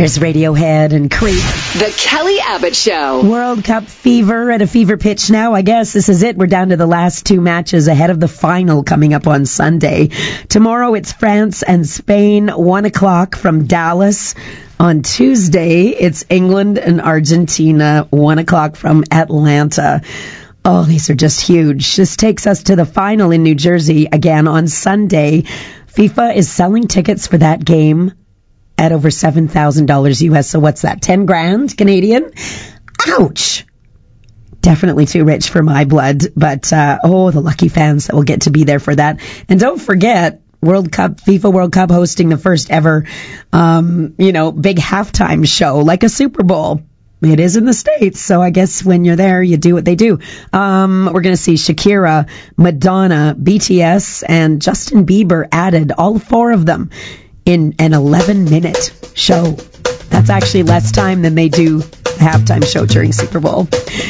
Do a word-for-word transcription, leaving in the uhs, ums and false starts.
There's Radiohead and Creep. The Kelly Abbott Show. World Cup fever at a fever pitch now. I guess this is it. We're down to the last two matches ahead of the final coming up on Sunday. Tomorrow it's France and Spain, one o'clock from Dallas. On Tuesday, it's England and Argentina, one o'clock from Atlanta. Oh, these are just huge. This takes us to the final in New Jersey again on Sunday. FIFA is selling tickets for that game at over seven thousand dollars U S. So what's that, ten grand Canadian? Ouch. Definitely too rich for my blood. But, uh, oh, the lucky fans that will get to be there for that. And don't forget, World Cup, FIFA World Cup hosting the first ever, um, you know, big halftime show, like a Super Bowl. It is in the States, so I guess when you're there, you do what they do. Um, we're going to see Shakira, Madonna, B T S, and Justin Bieber added, all four of them, in an eleven-minute show. That's actually less time than they do the halftime show during Super Bowl.